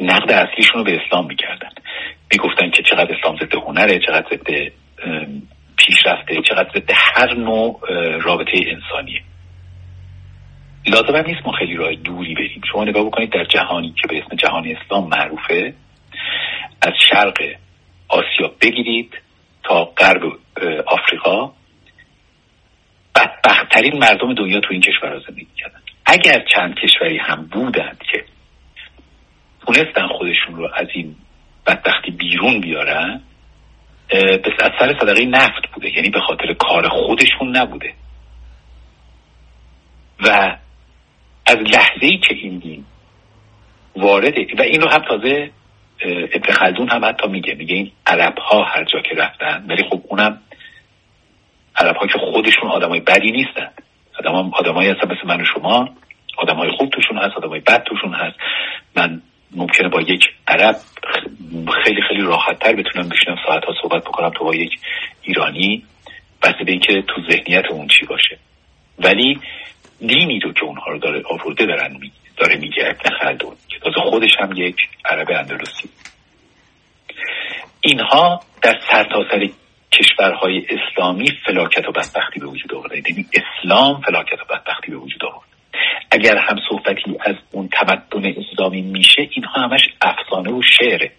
نقد اصلیشون رو به اسلام میکردن. میگفتن که چقدر اسلام ضد هنره، چقدر ضد پیشرفته، چقدر ضد هر نوع رابطه انسانیه. لازم هم نیست ما خیلی راه دوری بریم. شما نگاه بکنید در جهانی که به اسم جهان اسلام معروفه، از شرق آسیا بگیرید تا غرب آفریقا، بدبخت‌ترین مردم دنیا تو این کشورها زندگی کردن. اگر چند کشوری هم بودند که تونستن خودشون رو از این بدبختی بیرون بیارن، بس از سر صدقه نفت بوده، یعنی به خاطر کار خودشون نبوده. و از لحظه‌ای که این دین وارده، و این رو هم تازه ابن خلدون هم حتی میگه این عرب ها هر جا که رفتن، ولی خب اونم عرب ها که خودشون آدمای بدی نیستن، آدمایی هستن مثل من و شما، آدمای خوب توشون هست، آدمای بد توشون هست. من ممکنه با یک عرب خیلی خیلی راحت تر بتونم بشینم ساعت ها صحبت بکنم تو با یک ایرانی، بسته به این که تو ذهنیت اون چی باشه. ولی دینی رو که اونها رو داره آورده داره میگه ابن خلدون، که تازه خودش هم یک عرب اندلسی. اینها در سرتاسر کشورهای اسلامی فلاکت و بدبختی به وجود آورده. یعنی اسلام فلاکت و بدبختی به وجود آورد. اگر هم صحبتی از اون تمدن اسلامی میشه، اینها همش افسانه و شعره.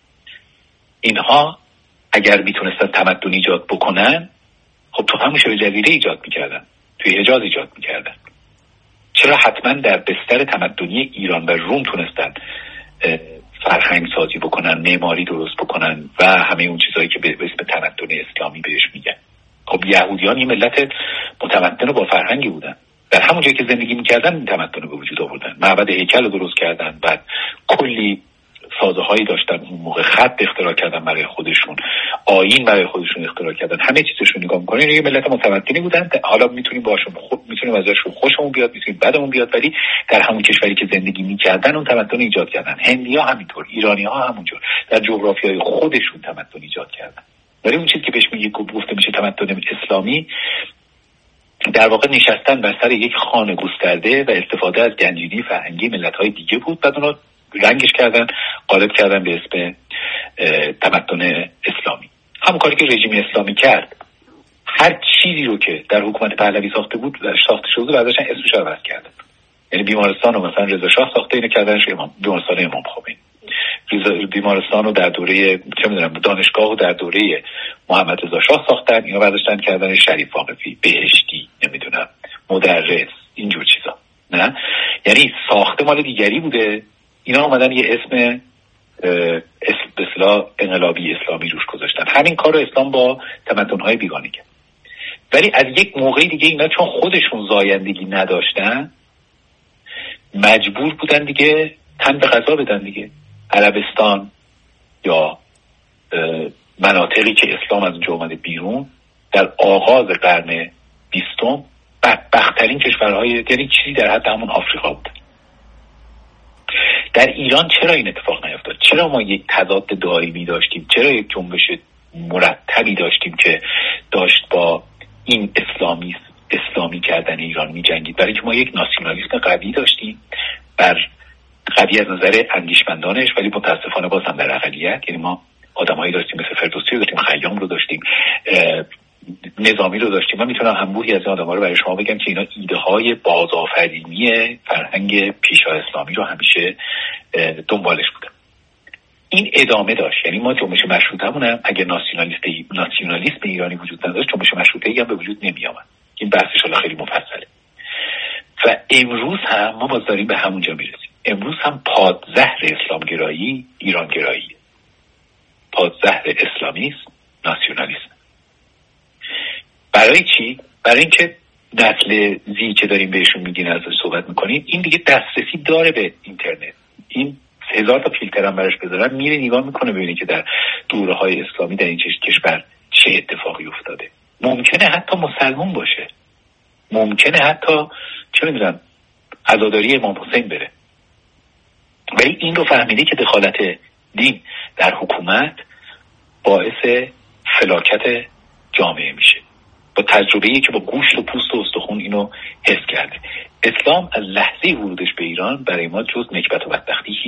اینها اگر میتونستن تمدن ایجاد بکنن، خب تو همون شبه جزیره ایجاد میکردن، توی حجاز ایجاد میکردن. چرا حتما در بستر تمدنی ایران و روم تونستن فرهنگ سازی بکنن، معماری درست بکنن و همه اون چیزهایی که به اسم تمدن اسلامی بهش میگن؟ خب یهودیان یه ملت متمدن و با فرهنگی بودن، در همون جایی که زندگی میکردن این تمدن رو به وجود آوردن. معبد هیکل رو درست کردن، بعد کلی سازه هایی داشتن، اون موقع خط اختراع کردن برای خودشون، آیین برای خودشون اختراع کردن، همه چیزشون نگاه میکنین یه ملت متمدنی بودن. حالا میتونیم باشون میتونیم ازشون خوشمون بیاد، میتونیم بدمون بیاد، ولی در همون کشوری که زندگی میکردن اون تمدن ایجاد کردن. هندی‌ها همینطور، ایرانی‌ها همونجور در جغرافیای خودشون تمدن ایجاد کردن. ولی اون چیزی که بهش میگه گفته میشه تمدن اسلامی، در واقع نشستن بر سر یک خانه گسترده و استفاده از گنجینه فرهنگی ملت‌های دیگه بود، بعد اونو رنگش کردن، قالب کردن به اسم تمدن اسلامی. همون کاری که رژیم اسلامی کرد. هر چیزی رو که در حکومت پهلوی ساخته شده بود ازش اسمش رو عوض کردن. یعنی بیمارستان رو مثلا رضا شاه ساخته، اینو کردنش بیمارستان امام خمینی. بیمارستان رو در دوره چه میدونم دانشگاه رو در دوره محمد رضا شاه ساختن، اینو برداشتن کردن شریف واقفی، بهشتی، نمیدونم مدرس، اینجور چیزا. نه، یعنی ساخته مال دیگری بوده، اینا اومدن یه اسم به اصطلاح انقلابی اسلامی روش گذاشتن. همین کار رو اسلام با تمدن‌های بیگانه کرد. ولی از یک موقعی دیگه اینا چون خودشون زایندگی نداشتن، مجبور بودن دیگه تن به قضا بدن دیگه. عربستان یا مناطقی که اسلام از اونجا اومده بیرون، در آغاز قرن 20 بدبخت‌ترین کشورهای، یعنی چیزی در حد همون آفریقا بود. در ایران چرا این اتفاق نیفتاد؟ چرا ما یک تضاد دائمی داشتیم؟ چرا یک جنبش مرتبی داشتیم که داشت با این اسلامی کردن ایران می جنگید؟ برای اینکه ما یک ناسیونالیسم قوی داشتیم، قوی از نظر اندیشمندانش، ولی متاسفانه باز هم در اقلیت. یعنی ما آدمایی داشتیم مثل فردوسی رو داشتیم، خیام رو داشتیم، نظامی رو داشتیم. من میتونم انبوهی از این آدم‌ها رو برای شما بگم که اینا ایده های بازآفرینی فرهنگ پیشا اسلامی رو همیشه دنبالش بودن. این ادامه داشت. یعنی ما جنبش مشروطه‌مون هم اگه ناسیونالیسم ایرانی وجود نداشت، جنبش مشروطه‌ای هم به وجود نمی‌آمد. این بحثش حالا خیلی مفصله. و امروز هم ما باز داریم به همونجا میرسیم. امروز هم پادزهر اسلامگرایی ایرانگرایی، پادزهر اسلامیسم ناسیونالیسم. برای چی؟ برای اینکه نسل زی که داریم بهشون میگین، ازش صحبت میکنین، این دیگه دسترسی داره به اینترنت. این 1000 تا فیلتر هم براش بذارن، میره نگاه میکنه ببینه که در دوره‌های اسلامی در این کشور چه اتفاقی افتاده. ممکنه حتی مسلمان باشه، ممکنه حتی چه میدونم عزاداری امام حسین بره، ولی این رو فهمیده که دخالت دین در حکومت باعث فلاکت جامعه میشه. با تجربه‌ای که با گوشت و پوست و استخون اینو حس کرده. اسلام از لحظه ورودش به ایران برای ما جز نکبت و بدبختی